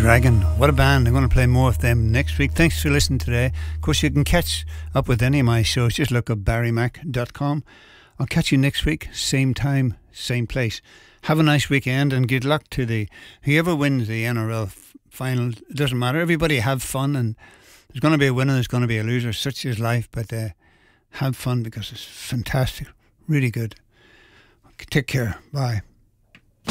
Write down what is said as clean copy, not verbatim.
Dragon. What a band. I'm going to play more of them next week. Thanks for listening today. Of course, you can catch up with any of my shows. Just look up barrymac.com. I'll catch you next week. Same time, same place. Have a nice weekend and good luck to whoever wins the NRL final. It doesn't matter. Everybody have fun, and there's going to be a winner, there's going to be a loser. Such is life. But have fun because it's fantastic. Really good. Take care. Bye.